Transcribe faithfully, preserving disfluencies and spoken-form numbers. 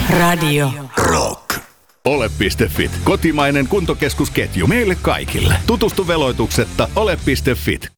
Radio Rock. Ole piste fit. Kotimainen kuntokeskusketju meille kaikille. Tutustu veloituksetta ole piste fit.